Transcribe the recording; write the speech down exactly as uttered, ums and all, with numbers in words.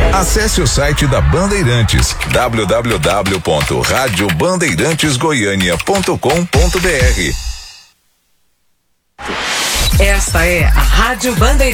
Acesse o site da Bandeirantes, w w w ponto rádio bandeirantes goiânia ponto com ponto b r. Esta é a Rádio Bandeirantes.